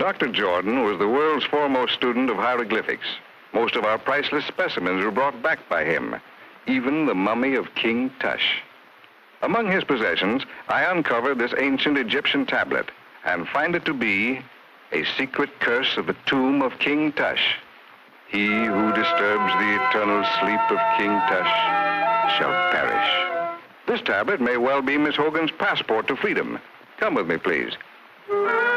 Dr. Jordan was the world's foremost student of hieroglyphics. Most of our priceless specimens were brought back by him, even the mummy of King Tush. Among his possessions, I uncovered this ancient Egyptian tablet and find it to be a secret curse of the tomb of King Tush. He who disturbs the eternal sleep of King Tush shall perish. This tablet may well be Miss Hogan's passport to freedom. Come with me, please.